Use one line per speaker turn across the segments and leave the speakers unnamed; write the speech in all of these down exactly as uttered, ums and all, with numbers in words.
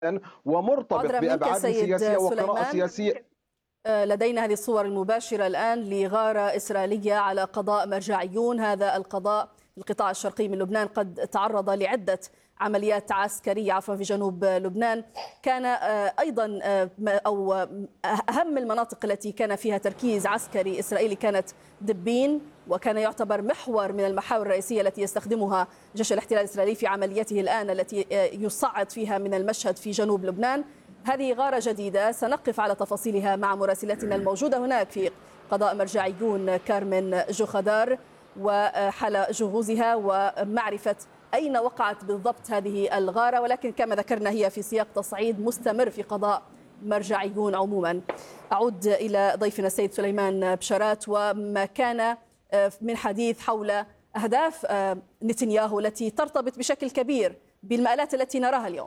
ومرتبط
عذرا منك
بأبعاد
سيد
سياسية وقراءة
سليمان،
سياسية.
لدينا هذه الصور المباشرة الآن لغارة إسرائيلية على قضاء مرجعيون. هذا القضاء في القطاع الشرقي من لبنان قد تعرض لعدة عمليات عسكرية عفوا في جنوب لبنان. كان أيضا أو أهم المناطق التي كان فيها تركيز عسكري إسرائيلي كانت دبين، وكان يعتبر محور من المحاور الرئيسية التي يستخدمها جيش الاحتلال الإسرائيلي في عمليته الآن التي يصعد فيها من المشهد في جنوب لبنان. هذه غارة جديدة سنقف على تفاصيلها مع مراسلتنا الموجودة هناك في قضاء مرجعيون كارمن جوخدار وحال جهوزها ومعرفة أين وقعت بالضبط هذه الغارة، ولكن كما ذكرنا هي في سياق تصعيد مستمر في قضاء مرجعيون عموما. أعود إلى ضيفنا السيد سليمان بشارات وما كان من حديث حول أهداف نتنياهو التي ترتبط بشكل كبير بالمآلات التي نراها اليوم.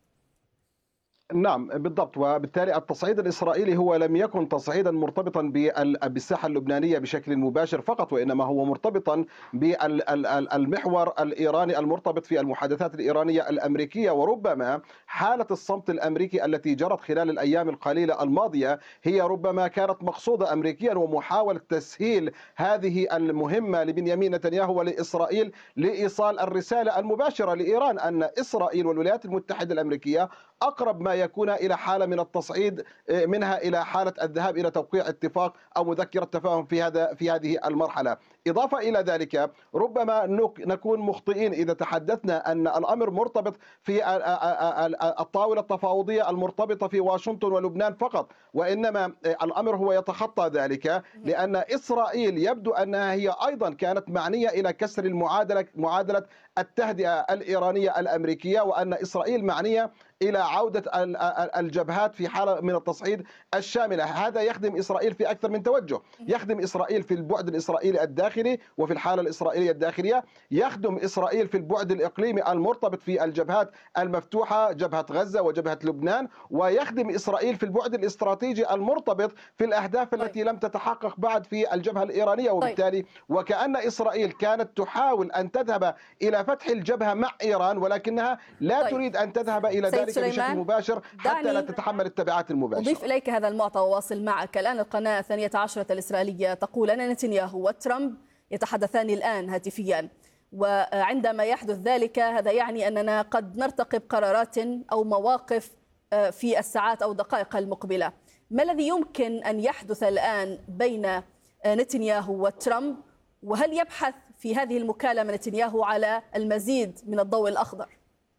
نعم بالضبط، وبالتالي التصعيد الإسرائيلي هو لم يكن تصعيدا مرتبطا بالساحة اللبنانية بشكل مباشر فقط، وإنما هو مرتبطا بالمحور الإيراني المرتبط في المحادثات الإيرانية الأمريكية. وربما حالة الصمت الأمريكي التي جرت خلال الأيام القليلة الماضية هي ربما كانت مقصودة أمريكيا، ومحاولة تسهيل هذه المهمة لبنيامين نتنياهو ولإسرائيل لإيصال الرسالة المباشرة لإيران أن إسرائيل والولايات المتحدة الأمريكية أقرب ما يكون إلى حالة من التصعيد منها إلى حالة الذهاب إلى توقيع اتفاق أو مذكرة تفاهم في هذا في هذه المرحلة. إضافة إلى ذلك ربما نكون مخطئين إذا تحدثنا أن الأمر مرتبط في الطاولة التفاوضية المرتبطة في واشنطن ولبنان فقط، وإنما الأمر هو يتخطى ذلك، لأن إسرائيل يبدو أنها هي أيضا كانت معنية إلى كسر المعادلة معادلة التهدئة الإيرانية الأمريكية، وأن إسرائيل معنية إلى عودة الجبهات في حالة من التصعيد الشاملة. هذا يخدم إسرائيل في أكثر من توجه، يخدم إسرائيل في البعد الإسرائيلي الداخلي وفي الحالة الإسرائيلية الداخلية، يخدم إسرائيل في البعد الإقليمي المرتبط في الجبهات المفتوحة جبهة غزة وجبهة لبنان، ويخدم إسرائيل في البعد الاستراتيجي المرتبط في الأهداف التي لم تتحقق بعد في الجبهة الإيرانية. وبالتالي وكأن إسرائيل كانت تحاول أن تذهب إلى فتح الجبهة مع إيران، ولكنها لا
طيب.
تريد أن تذهب إلى ذلك بشكل مباشر حتى لا تتحمل التبعات المباشرة.
أضيف إليك هذا المعطى وواصل معك. الآن القناة الثانية عشرة الإسرائيلية تقول أن نتنياهو وترامب يتحدثان الآن هاتفيا، وعندما يحدث ذلك هذا يعني أننا قد نرتقب قرارات أو مواقف في الساعات أو الدقائق المقبلة. ما الذي يمكن أن يحدث الآن بين نتنياهو وترامب، وهل يبحث في هذه المكالمة نتنياهو على المزيد من الضوء الأخضر؟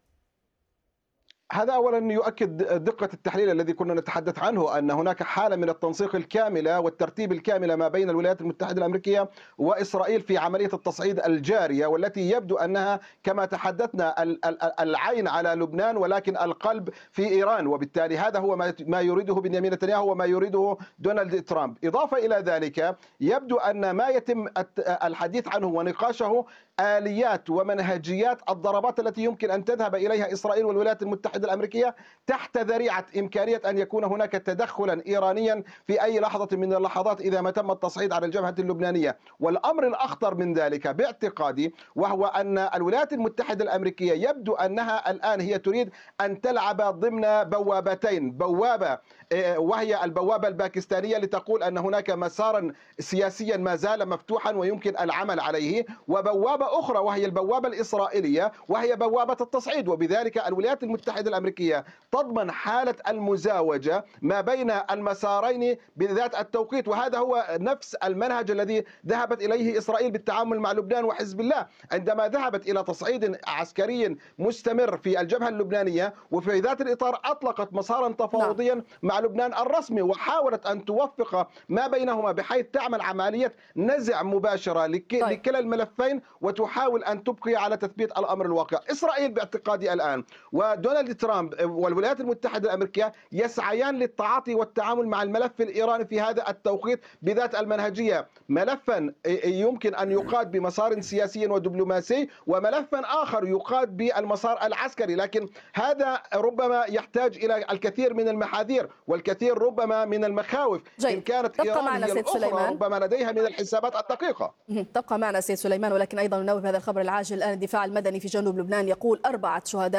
هذا أولا يؤكد دقة التحليل الذي كنا نتحدث عنه، أن هناك حالة من التنسيق الكاملة والترتيب الكاملة ما بين الولايات المتحدة الأمريكية وإسرائيل في عملية التصعيد الجارية، والتي يبدو أنها كما تحدثنا العين على لبنان ولكن القلب في إيران. وبالتالي هذا هو ما يريده بنيامين نتنياهو وما يريده دونالد ترامب. إضافة إلى ذلك يبدو أن ما يتم الحديث عنه ونقاشه آليات ومنهجيات الضربات التي يمكن أن تذهب إليها إسرائيل والولايات المتحدة الأمريكية تحت ذريعة إمكانية أن يكون هناك تدخلا إيرانيا في أي لحظة من اللحظات إذا ما تم التصعيد على الجبهة اللبنانية. والأمر الأخطر من ذلك باعتقادي وهو أن الولايات المتحدة الأمريكية يبدو أنها الآن هي تريد أن تلعب ضمن بوابتين، بوابة وهي البوابة الباكستانية لتقول أن هناك مسارا سياسيا ما زال مفتوحا ويمكن العمل عليه، وبوابة أخرى وهي البوابة الإسرائيلية وهي بوابة التصعيد. وبذلك الولايات المتحدة الأمريكية تضمن حالة المزاوجة ما بين المسارين بذات التوقيت، وهذا هو نفس المنهج الذي ذهبت إليه إسرائيل بالتعامل مع لبنان وحزب الله عندما ذهبت إلى تصعيد عسكري مستمر في الجبهة اللبنانية، وفي ذات الإطار أطلقت مسارا تفاوضيا نعم. مع لبنان الرسمي، وحاولت أن توفق ما بينهما بحيث تعمل عملية نزع مباشرة لك... طيب. لكلا الملفين، وتحاول أن تبقي على تثبيت الأمر الواقع. إسرائيل باعتقادي الآن ودونالد ترامب والولايات المتحدة الأمريكية يسعيان للتعاطي والتعامل مع الملف الإيراني في هذا التوقيت بذات المنهجية، ملفا يمكن أن يقاد بمسار سياسي ودبلوماسي، وملفا آخر يقاد بالمسار العسكري. لكن هذا ربما يحتاج إلى الكثير من المحاذير والكثير ربما من المخاوف.
جيد.
إن كانت إيران هي الأخرى ربما لديها من الحسابات الدقيقة.
تبقى معنا سيد سليمان، ولكن أيضا ننوه بهذا الخبر العاجل. الآن الدفاع المدني في جنوب لبنان يقول أربعة شهداء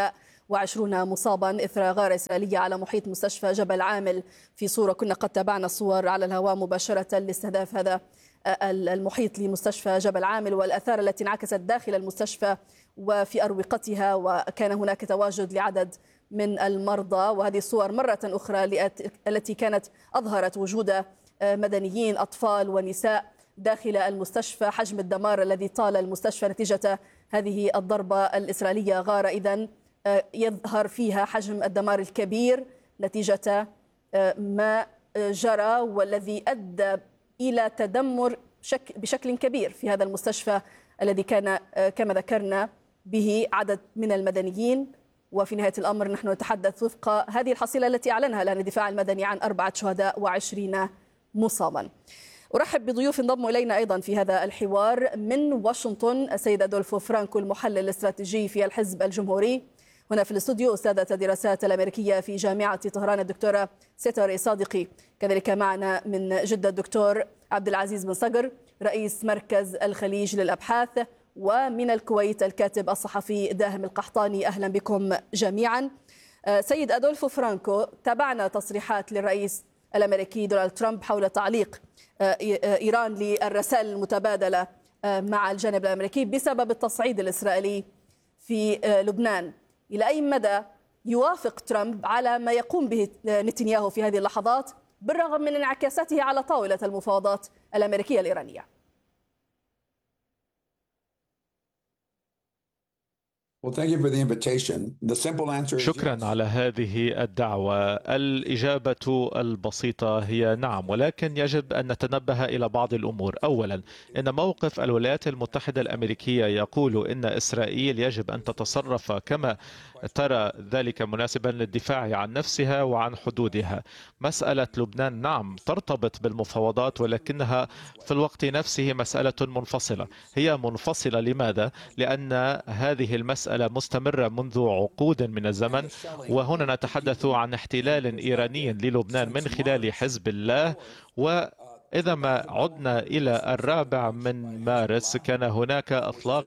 وعشرون مصابا إثر غارة إسرائيلية على محيط مستشفى جبل عامل. في صورة كنا قد تابعنا الصور على الهواء مباشرة لاستهداف هذا المحيط لمستشفى جبل عامل والآثار التي انعكست داخل المستشفى وفي أروقتها، وكان هناك تواجد لعدد من المرضى. وهذه الصور مرة أخرى التي كانت أظهرت وجود مدنيين أطفال ونساء داخل المستشفى. حجم الدمار الذي طال المستشفى نتيجة هذه الضربة الإسرائيلية غارة إذن يظهر فيها حجم الدمار الكبير نتيجة ما جرى والذي أدى إلى تدمر بشكل كبير في هذا المستشفى الذي كان كما ذكرنا به عدد من المدنيين. وفي نهاية الأمر نحن نتحدث وفق هذه الحصيلة التي أعلنها الآن الدفاع المدني عن أربعة شهداء وعشرين مصابا. أرحب بضيوف انضموا إلينا أيضا في هذا الحوار من واشنطن السيد أدولفو فرانكو المحلل الاستراتيجي في الحزب الجمهوري. هنا في الاستوديو أستاذة الدراسات الأمريكية في جامعة طهران الدكتورة ستاري صادقي. كذلك معنا من جدة الدكتور عبد العزيز بن صقر رئيس مركز الخليج للأبحاث، ومن الكويت الكاتب الصحفي داهم القحطاني. أهلا بكم جميعا. سيد أدولفو فرانكو، تابعنا تصريحات للرئيس الأمريكي دونالد ترامب حول تعليق إيران للرسائل المتبادلة مع الجانب الأمريكي بسبب التصعيد الإسرائيلي في لبنان. إلى أي مدى يوافق ترامب على ما يقوم به نتنياهو في هذه اللحظات بالرغم من انعكاساته على طاولة المفاوضات الأمريكية الإيرانية؟
شكرا على هذه الدعوة. الإجابة البسيطة هي نعم، ولكن يجب أن نتنبه إلى بعض الأمور. أولا، إن موقف الولايات المتحدة الأمريكية يقول إن إسرائيل يجب أن تتصرف كما ترى ذلك مناسبا للدفاع عن نفسها وعن حدودها. مسألة لبنان نعم ترتبط بالمفاوضات، ولكنها في الوقت نفسه مسألة منفصلة. هي منفصلة لماذا؟ لأن هذه المسألة مستمرة منذ عقود من الزمن، وهنا نتحدث عن احتلال إيراني للبنان من خلال حزب الله. وإذا ما عدنا إلى الرابع من مارس كان هناك إطلاق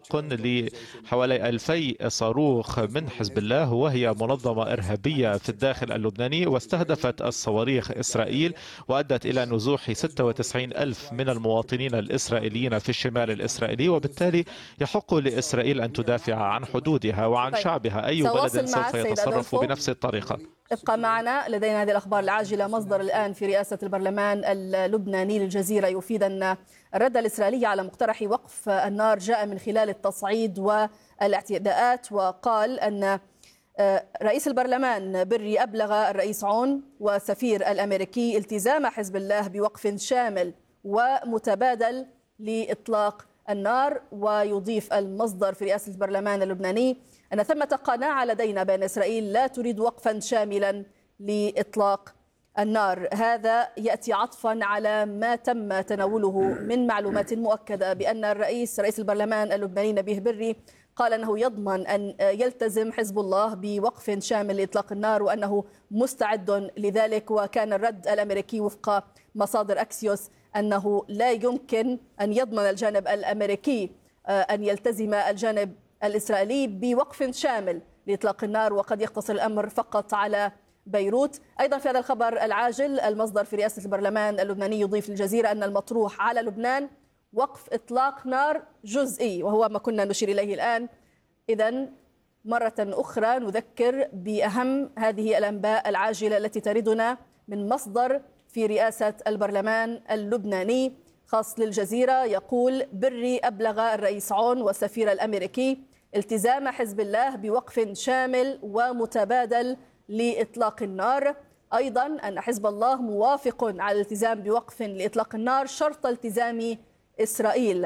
لحوالي ألفي صاروخ من حزب الله، وهي منظمة إرهابية في الداخل اللبناني، واستهدفت الصواريخ إسرائيل وأدت إلى نزوح ستة وتسعين ألف من المواطنين الإسرائيليين في الشمال الإسرائيلي. وبالتالي يحق لإسرائيل أن تدافع عن حدودها وعن شعبها. أي بلد سوف يتصرف بنفس الطريقة.
ابقى معنا، لدينا هذه الأخبار العاجلة. مصدر الآن في رئاسة البرلمان اللبناني للجزيرة يفيد أن الرد الإسرائيلي على مقترح وقف النار جاء من خلال التصعيد والاعتداءات، وقال أن رئيس البرلمان بري أبلغ الرئيس عون والسفير الأمريكي التزام حزب الله بوقف شامل ومتبادل لإطلاق النار. ويضيف المصدر في رئاسة البرلمان اللبناني أن ثمة قناعة لدينا بأن إسرائيل لا تريد وقفا شاملا لإطلاق النار. هذا يأتي عطفا على ما تم تناوله من معلومات مؤكدة بأن الرئيس رئيس البرلمان اللبناني نبيه بري قال أنه يضمن أن يلتزم حزب الله بوقف شامل لإطلاق النار وأنه مستعد لذلك. وكان الرد الأمريكي وفق مصادر أكسيوس أنه لا يمكن أن يضمن الجانب الأمريكي أن يلتزم الجانب الإسرائيلي بوقف شامل لإطلاق النار، وقد يقتصر الأمر فقط على بيروت. أيضا في هذا الخبر العاجل، المصدر في رئاسة البرلمان اللبناني يضيف للجزيرة أن المطروح على لبنان وقف إطلاق نار جزئي، وهو ما كنا نشير إليه الآن. إذن مرة أخرى نذكر بأهم هذه الأنباء العاجلة التي تردنا من مصدر في رئاسة البرلمان اللبناني خاص للجزيرة. يقول بري أبلغ الرئيس عون والسفير الأمريكي التزام حزب الله بوقف شامل ومتبادل لإطلاق النار. أيضا أن حزب الله موافق على الالتزام بوقف لإطلاق النار شرط التزام إسرائيل.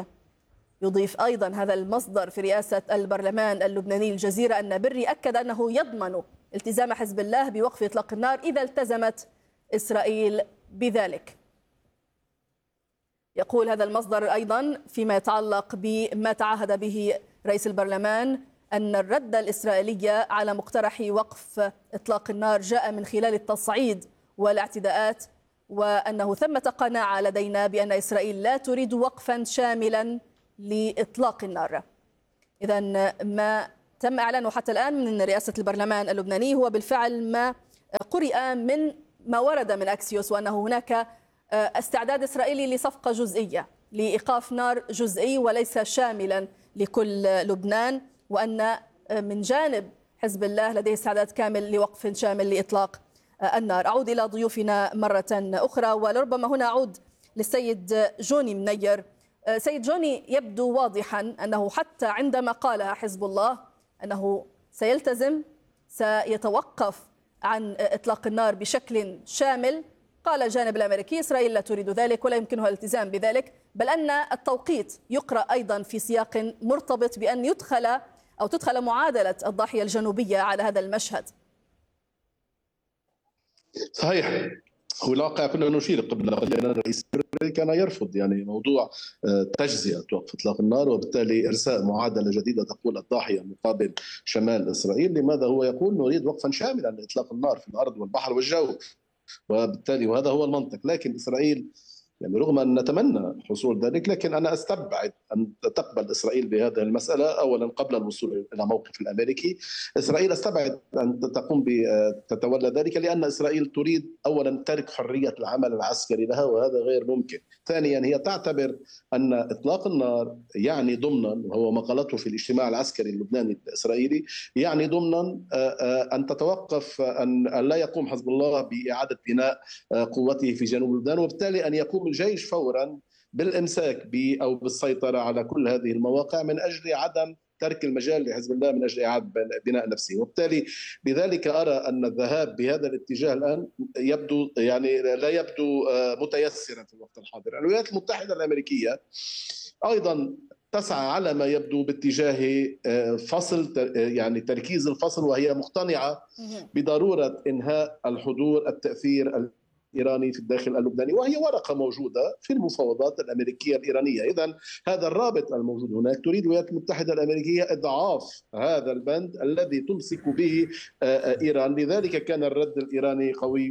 يضيف أيضا هذا المصدر في رئاسة البرلمان اللبناني الجزيرة أن بري أكد أنه يضمن التزام حزب الله بوقف إطلاق النار إذا التزمت إسرائيل بذلك. يقول هذا المصدر أيضا فيما يتعلق بما تعهد به رئيس البرلمان أن الرد الإسرائيلي على مقترح وقف إطلاق النار جاء من خلال التصعيد والاعتداءات، وأنه ثمة قناعة لدينا بأن إسرائيل لا تريد وقفا شاملا لإطلاق النار. إذن ما تم إعلانه حتى الآن من رئاسة البرلمان اللبناني هو بالفعل ما قرئ من ما ورد من أكسيوس، وأنه هناك استعداد إسرائيلي لصفقة جزئية لإيقاف نار جزئي وليس شاملا لكل لبنان، وأن من جانب حزب الله لديه استعداد كامل لوقف شامل لإطلاق النار. أعود إلى ضيوفنا مرة أخرى، ولربما هنا أعود للسيد جوني منير. سيد جوني، يبدو واضحا أنه حتى عندما قال حزب الله أنه سيلتزم سيتوقف عن إطلاق النار بشكل شامل، قال الجانب الأمريكي إسرائيل لا تريد ذلك ولا يمكنها الالتزام بذلك، بل أن التوقيت يقرأ أيضا في سياق مرتبط بأن يدخل أو تدخل معادلة الضاحية الجنوبية على هذا المشهد.
صحيح، هو الواقع كنا نشير قبل قليل الرئيس كان يرفض يعني موضوع تجزئة وقف إطلاق النار، وبالتالي إرساء معادلة جديدة تقول الضاحية مقابل شمال إسرائيل. لماذا هو يقول نريد وقفا شاملا لإطلاق النار في الأرض والبحر والجو، وبالتالي وهذا هو المنطق. لكن إسرائيل يعني رغم أن نتمنى حصول ذلك، لكن أنا أستبعد أن تقبل إسرائيل بهذه المسألة. أولا قبل الوصول إلى موقف الأمريكي، إسرائيل أستبعد أن تقوم بتتولى ذلك، لأن إسرائيل تريد أولا ترك حرية العمل العسكري لها، وهذا غير ممكن. ثانيا هي تعتبر أن إطلاق النار يعني ضمنا، وهو ما قالته في الاجتماع العسكري اللبناني الإسرائيلي، يعني ضمنا أن تتوقف أن لا يقوم حزب الله بإعادة بناء قوته في جنوب لبنان، وبالتالي أن يقوم الجيش فورا بالامساك ب او بالسيطره على كل هذه المواقع من اجل عدم ترك المجال لحزب الله من اجل اعاده بناء نفسه. وبالتالي لذلك ارى ان الذهاب بهذا الاتجاه الان يبدو يعني لا يبدو متيسرا في الوقت الحاضر. الولايات المتحده الامريكيه ايضا تسعى على ما يبدو باتجاه فصل يعني تركيز الفصل، وهي مقتنعه بضروره انهاء الحضور التاثير الإيراني في الداخل اللبناني، وهي ورقة موجودة في المفاوضات الأمريكية الإيرانية. إذن هذا الرابط الموجود هناك، تريد الولايات المتحدة الأمريكية إضعاف هذا البند الذي تمسك به إيران. لذلك كان الرد الإيراني قوي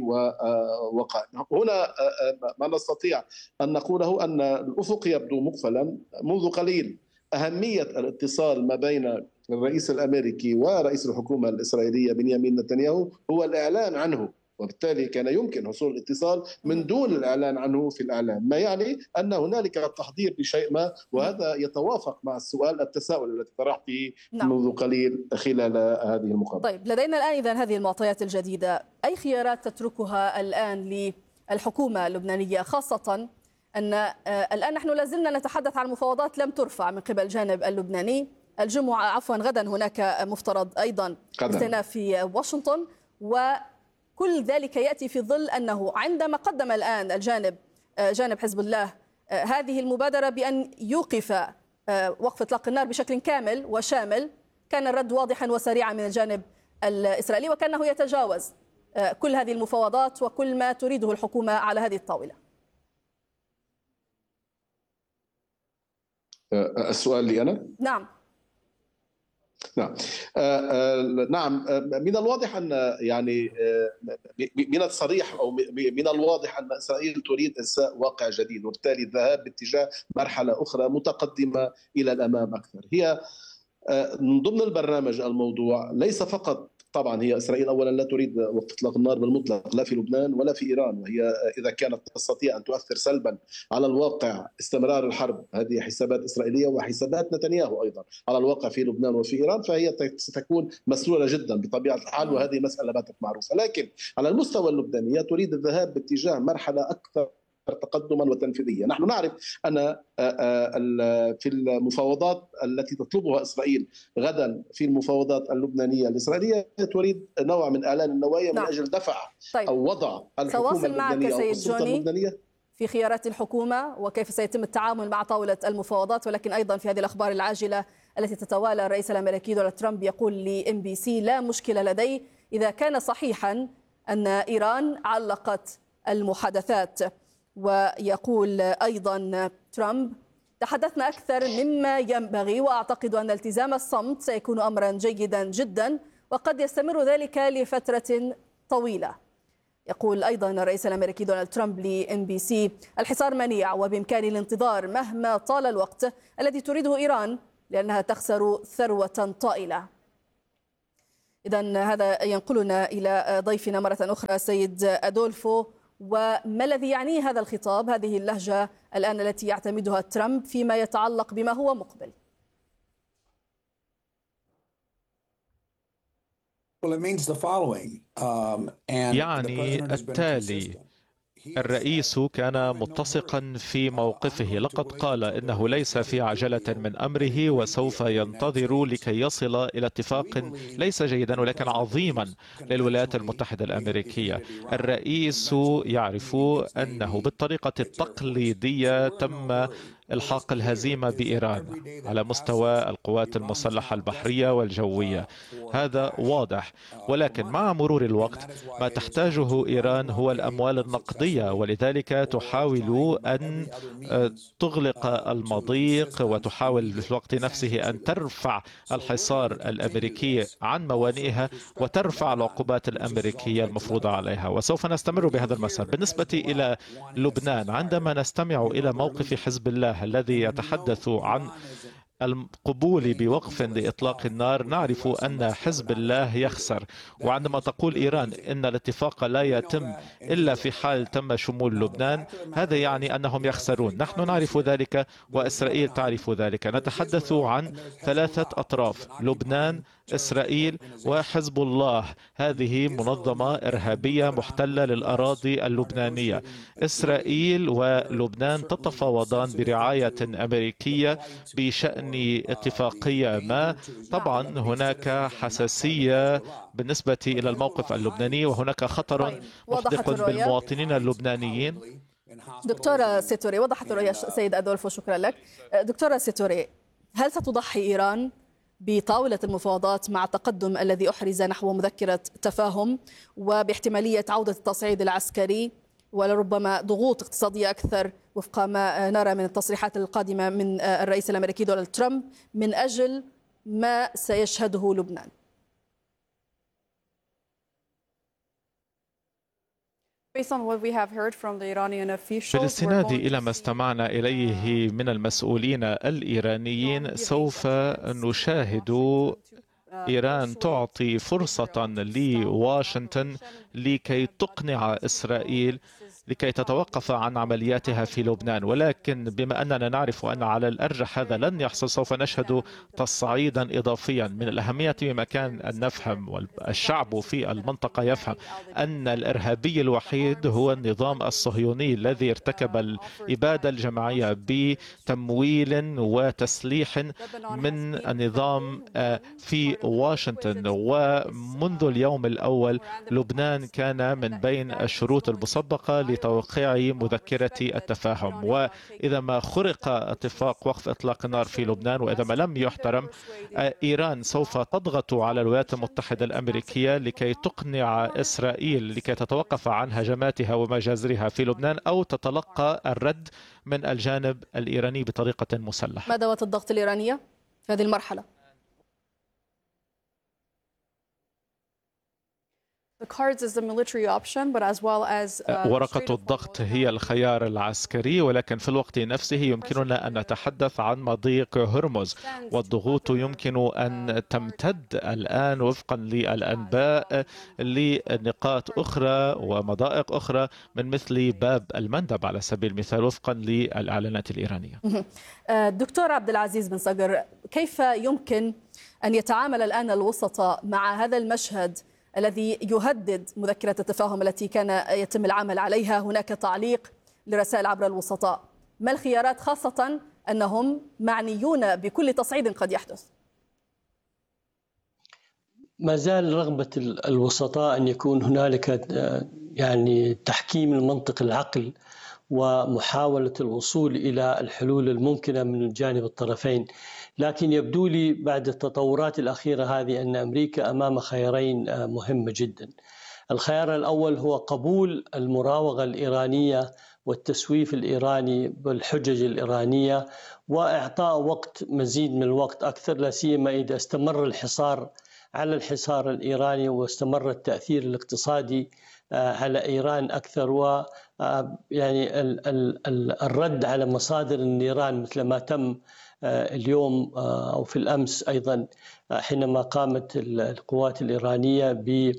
وقائم. هنا ما نستطيع أن نقوله أن الأفق يبدو مقفلا منذ قليل. أهمية الاتصال ما بين الرئيس الأمريكي ورئيس الحكومة الإسرائيلية بنيامين نتنياهو هو الإعلان عنه، وبالتالي كان يمكن حصول الاتصال من دون الإعلان عنه في الإعلام، ما يعني أن هنالك تحضير لشيء ما، وهذا يتوافق مع السؤال التساؤل الذي طرحته نعم. منذ قليل خلال هذه المقابلة.
طيب، لدينا الآن إذن هذه المعطيات الجديدة، أي خيارات تتركها الآن للحكومة اللبنانية، خاصة أن الآن نحن لازلنا نتحدث عن مفاوضات لم ترفع من قبل الجانب اللبناني. الجمعة عفوا غدا هناك مفترض أيضا استئناف في واشنطن، و كل ذلك يأتي في ظل أنه عندما قدم الآن الجانب جانب حزب الله هذه المبادرة بأن يوقف وقف إطلاق النار بشكل كامل وشامل، كان الرد واضحا وسريعا من الجانب الإسرائيلي، وكأنه يتجاوز كل هذه المفاوضات وكل ما تريده الحكومة على هذه الطاولة.
السؤال لي أنا؟
نعم
نعم آه آه نعم آه من الواضح ان يعني آه من الصريح او من الواضح ان اسرائيل تريد انساء واقع جديد، وبالتالي الذهاب باتجاه مرحله اخرى متقدمه الى الامام اكثر. هي آه من ضمن البرنامج الموضوع ليس فقط، طبعا هي اسرائيل اولا لا تريد وقف اطلاق النار بالمطلق لا في لبنان ولا في ايران، وهي اذا كانت تستطيع ان تؤثر سلبا على الواقع استمرار الحرب، هذه حسابات اسرائيليه وحسابات نتنياهو ايضا على الواقع في لبنان وفي ايران، فهي ستكون مسلوله جدا بطبيعه الحال، وهذه مساله باتت معروفه. لكن على المستوى اللبناني هي تريد الذهاب باتجاه مرحله اكثر تقدما وتنفيذيا. نحن نعرف أن في المفاوضات التي تطلبها إسرائيل غدا في المفاوضات اللبنانية الإسرائيلية تريد نوع من إعلان النوايا من أجل دفع طيب. أو وضع الحكومة اللبنانية أو السلطة اللبنانية
في خيارات الحكومة وكيف سيتم التعامل مع طاولة المفاوضات. ولكن أيضا في هذه الأخبار العاجلة التي تتوالى، الرئيس الأمريكي دونالد ترامب يقول لإم بي سي لا مشكلة لدي إذا كان صحيحا أن إيران علقت المحادثات. ويقول أيضا ترامب تحدثنا أكثر مما ينبغي، وأعتقد أن التزام الصمت سيكون أمرا جيدا جدا وقد يستمر ذلك لفترة طويلة. يقول أيضا الرئيس الأمريكي دونالد ترامب لإم بي سي الحصار منيع وبإمكاني الانتظار مهما طال الوقت الذي تريده إيران لأنها تخسر ثروة طائلة. إذن هذا ينقلنا إلى ضيفنا مرة أخرى سيد أدولفو. وما الذي يعنيه هذا الخطاب، هذه اللهجة الآن التي يعتمدها ترامب فيما يتعلق بما هو مقبل؟
يعني التالي: الرئيس كان متسقا في موقفه، لقد قال إنه ليس في عجلة من أمره وسوف ينتظر لكي يصل إلى اتفاق ليس جيدا ولكن عظيما للولايات المتحدة الأمريكية. الرئيس يعرف أنه بالطريقة التقليدية تم الحاق الهزيمة بإيران على مستوى القوات المسلحة البحرية والجوية، هذا واضح. ولكن مع مرور الوقت ما تحتاجه إيران هو الأموال النقدية، ولذلك تحاول أن تغلق المضيق وتحاول في الوقت نفسه أن ترفع الحصار الأمريكي عن موانئها وترفع العقوبات الأمريكية المفروضة عليها، وسوف نستمر بهذا المسار. بالنسبة إلى لبنان، عندما نستمع إلى موقف حزب الله الذي يتحدث عن القبول بوقف لإطلاق النار، نعرف أن حزب الله يخسر. وعندما تقول إيران إن الاتفاق لا يتم إلا في حال تم شمول لبنان، هذا يعني أنهم يخسرون. نحن نعرف ذلك وإسرائيل تعرف ذلك. نتحدث عن ثلاثة أطراف: لبنان، إسرائيل وحزب الله. هذه منظمة إرهابية محتلة للأراضي اللبنانية. إسرائيل ولبنان تتفاوضان برعاية أمريكية بشأن اتفاقية ما. طبعا هناك حساسية بالنسبة إلى الموقف اللبناني، وهناك خطر محدق بالمواطنين اللبنانيين.
دكتورة سيتوري، وضحت الرؤية سيد أدولفو، شكرا لك. دكتورة سيتوري، هل ستضحي إيران بطاولة المفاوضات مع التقدم الذي أحرز نحو مذكرة تفاهم وباحتمالية عودة التصعيد العسكري ولربما ضغوط اقتصادية أكثر وفق ما نرى من التصريحات القادمة من الرئيس الأمريكي دونالد ترامب من أجل ما سيشهده لبنان؟
بالاستناد إلى ما استمعنا إليه من المسؤولين الإيرانيين، سوف نشاهد إيران تعطي فرصة لواشنطن لكي تقنع إسرائيل لكي تتوقف عن عملياتها في لبنان. ولكن بما أننا نعرف أن على الأرجح هذا لن يحصل، سوف نشهد تصعيدا إضافيا. من الأهمية بمكان أن نفهم، والشعب في المنطقة يفهم، أن الإرهابي الوحيد هو النظام الصهيوني الذي ارتكب الإبادة الجماعية بتمويل وتسليح من النظام في واشنطن. ومنذ اليوم الأول لبنان كان من بين الشروط المسبقة لتوقيع مذكرة التفاهم، وإذا ما خرق اتفاق وقف إطلاق النار في لبنان وإذا ما لم يحترم، إيران سوف تضغط على الولايات المتحدة الأمريكية لكي تقنع إسرائيل لكي تتوقف عن هجماتها ومجازرها في لبنان أو تتلقى الرد من الجانب الإيراني بطريقة مسلحة.
ما دوت الضغط الإيرانية في هذه المرحلة؟
ورقة الضغط هي الخيار العسكري، ولكن في الوقت نفسه يمكننا أن نتحدث عن مضيق هرمز، والضغوط يمكن أن تمتد الآن وفقا للأنباء لنقاط أخرى ومضائق أخرى من مثل باب المندب على سبيل المثال وفقا للإعلانات الإيرانية.
دكتور عبد العزيز بن صقر، كيف يمكن أن يتعامل الآن الوسطاء مع هذا المشهد الذي يهدد مذكرة التفاهم التي كان يتم العمل عليها؟ هناك تعليق لرسائل عبر الوسطاء. ما الخيارات، خاصة أنهم معنيون بكل تصعيد قد يحدث؟
ما زال رغبة الوسطاء أن يكون هنالك يعني تحكيم المنطق العقل ومحاولة الوصول إلى الحلول الممكنة من جانب الطرفين. لكن يبدو لي بعد التطورات الأخيرة هذه أن أمريكا أمام خيارين مهمة جدا. الخيار الأول هو قبول المراوغة الإيرانية والتسويف الإيراني بالحجج الإيرانية وإعطاء وقت، مزيد من الوقت أكثر، لا سيما إذا استمر الحصار على الحصار الإيراني واستمر التأثير الاقتصادي على إيران أكثر، و يعني الرد على مصادر النيران مثل ما تم اليوم أو في الأمس أيضا حينما قامت القوات الإيرانية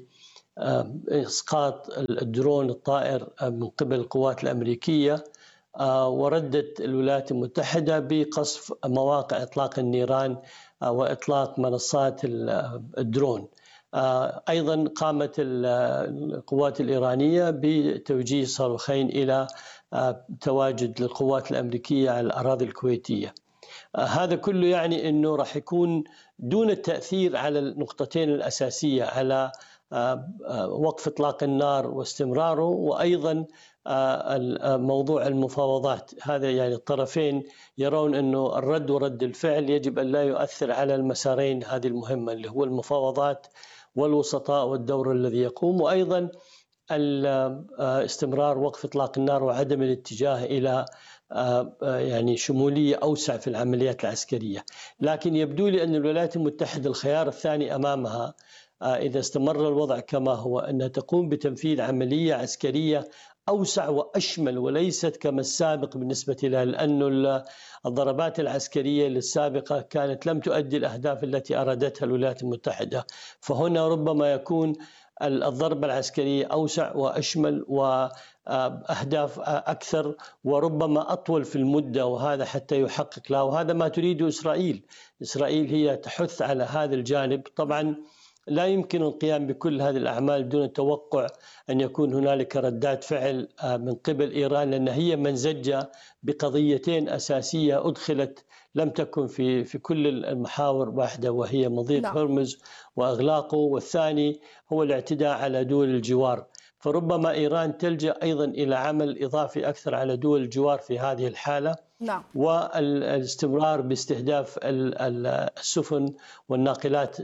بإسقاط الدرون الطائر من قبل القوات الأمريكية، وردت الولايات المتحدة بقصف مواقع إطلاق النيران وإطلاق منصات الدرون. أيضا قامت القوات الإيرانية بتوجيه صاروخين إلى تواجد للقوات الأمريكية على الأراضي الكويتية. هذا كله يعني أنه راح يكون دون التأثير على النقطتين الأساسية، على وقف إطلاق النار واستمراره، وأيضا موضوع المفاوضات. هذا يعني الطرفين يرون أنه الرد ورد الفعل يجب أن لا يؤثر على المسارين هذه المهمة، اللي هو المفاوضات والوسطاء والدور الذي يقوم، وأيضا استمرار وقف إطلاق النار وعدم الاتجاه إلى يعني شمولية أوسع في العمليات العسكرية. لكن يبدو لي أن الولايات المتحدة الخيار الثاني أمامها إذا استمر الوضع كما هو أن تقوم بتنفيذ عملية عسكرية أوسع وأشمل، وليست كما السابق بالنسبة لها، لأن الضربات العسكرية السابقة كانت لم تؤدي الأهداف التي أرادتها الولايات المتحدة. فهنا ربما يكون الضربة العسكرية أوسع وأشمل وأهداف أكثر وربما أطول في المدة، وهذا حتى يحقق له، وهذا ما تريده إسرائيل. إسرائيل هي تحث على هذا الجانب. طبعا لا يمكن القيام بكل هذه الأعمال دون التوقع أن يكون هنالك ردات فعل من قبل إيران، لأن هي منزجة بقضيتين أساسية أدخلت لم تكن في في كل المحاور واحدة، وهي مضيق
نعم.
هرمز وإغلاقه، والثاني هو الاعتداء على دول الجوار. فربما إيران تلجأ أيضا إلى عمل إضافي أكثر على دول الجوار في هذه الحالة.
نعم.
والاستمرار باستهداف السفن والناقلات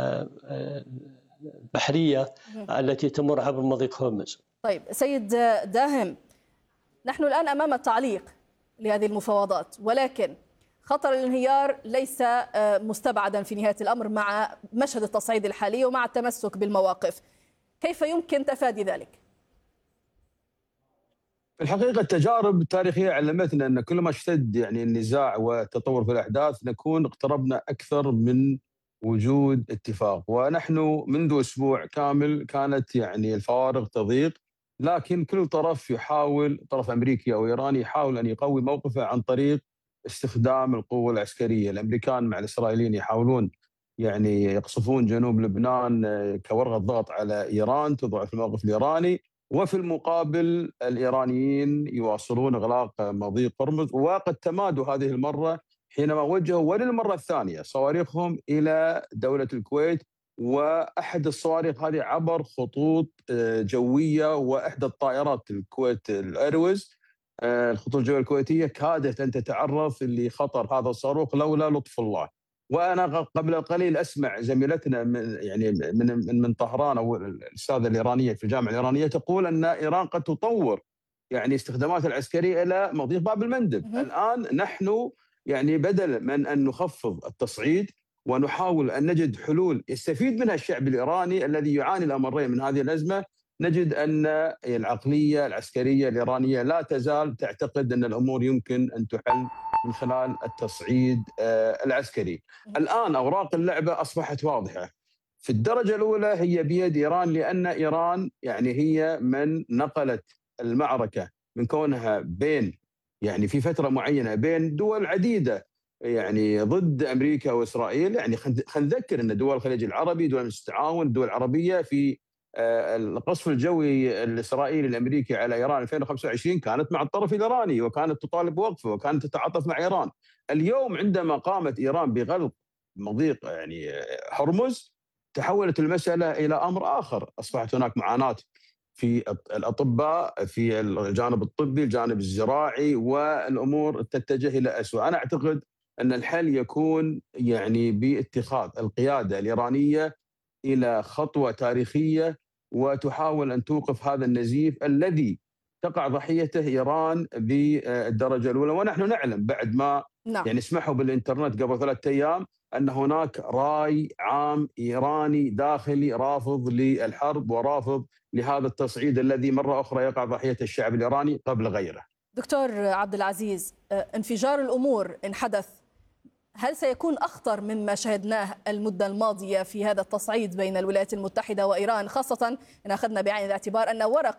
البحرية التي تمر عبر مضيق هرمز.
طيب سيد داهم، نحن الآن أمام التعليق لهذه المفاوضات، ولكن خطر الانهيار ليس مستبعدا في نهاية الأمر مع مشهد التصعيد الحالي ومع التمسك بالمواقف. كيف يمكن تفادي ذلك؟
في الحقيقة التجارب التاريخية علمتنا أن كلما اشتد يعني النزاع والتطور في الأحداث نكون اقتربنا أكثر من وجود اتفاق. ونحن منذ أسبوع كامل كانت يعني الفوارق تضيق، لكن كل طرف يحاول، طرف أمريكي أو إيراني، يحاول أن يقوي موقفه عن طريق استخدام القوة العسكرية. الأمريكان مع الإسرائيليين يحاولون يعني يقصفون جنوب لبنان كورقة ضغط على إيران تضعف الموقف الإيراني، وفي المقابل الإيرانيين يواصلون إغلاق مضيق هرمز، وقد تمادوا هذه المرة حينما وجهوا وللمرة الثانية صواريخهم إلى دولة الكويت، وأحد الصواريخ هذه عبر خطوط جوية، وإحدى الطائرات الكويت الأيرويز الخطوط الجوية الكويتية كادت أن تتعرض لخطر هذا الصاروخ لولا لطف الله. وأنا قبل قليل أسمع زميلتنا من يعني من من, من طهران أو الأستاذة الإيرانية في الجامعة الإيرانية تقول أن إيران قد تطور يعني استخدامات العسكرية إلى مضيق باب المندب. الآن نحن يعني بدل من أن نخفض التصعيد ونحاول أن نجد حلول يستفيد منها الشعب الإيراني الذي يعاني الأمرين من هذه الأزمة، نجد أن العقلية العسكرية الإيرانية لا تزال تعتقد أن الأمور يمكن أن تحل من خلال التصعيد العسكري. الآن أوراق اللعبة أصبحت واضحة. في الدرجة الأولى هي بيد إيران، لأن إيران يعني هي من نقلت المعركة من كونها بين يعني في فترة معينة بين دول عديدة يعني ضد أمريكا وإسرائيل. يعني خلينا نذكر أن دول الخليج العربي، دول التعاون، الدول العربية في القصف الجوي الإسرائيلي الأمريكي على إيران ألفين وخمسة وعشرين كانت مع الطرف الإيراني، وكانت تطالب بوقفه، وكانت تتعاطف مع إيران. اليوم عندما قامت إيران بغلق مضيق يعني هرمز، تحولت المسألة إلى أمر آخر. أصبحت هناك معاناة في الأطباء، في الجانب الطبي، الجانب الزراعي، والأمور تتجه إلى أسوأ. أنا أعتقد أن الحل يكون يعني باتخاذ القيادة الإيرانية إلى خطوة تاريخية، وتحاول أن توقف هذا النزيف الذي تقع ضحيته إيران بالدرجة الأولى. ونحن نعلم بعد ما
نعم.
يعني سمحوا بالإنترنت قبل ثلاثة أيام أن هناك رأي عام إيراني داخلي رافض للحرب ورافض لهذا التصعيد الذي مرة أخرى يقع ضحيته الشعب الإيراني قبل غيره.
دكتور عبد العزيز، انفجار الأمور إن حدث هل سيكون أخطر مما شهدناه المدة الماضية في هذا التصعيد بين الولايات المتحدة وإيران، خاصة إن أخذنا بعين الاعتبار أن ورق